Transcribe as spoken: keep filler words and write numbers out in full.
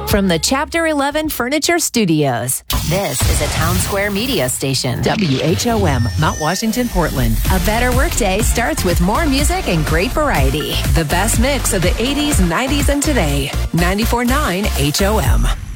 From the Chapter eleven Furniture Studios, this is a Town Square Media Station. W H O M, Mount Washington, Portland. A better workday starts with more music and great variety. The best mix of the eighties, nineties, and today. ninety-four point nine H O M.